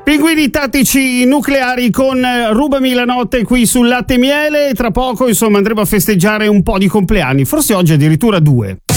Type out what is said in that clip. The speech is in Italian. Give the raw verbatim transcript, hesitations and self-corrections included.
Pinguini tattici nucleari con Rubami la notte qui sul Latte e Miele. Tra poco insomma andremo a festeggiare un po' di compleanni, forse oggi addirittura due.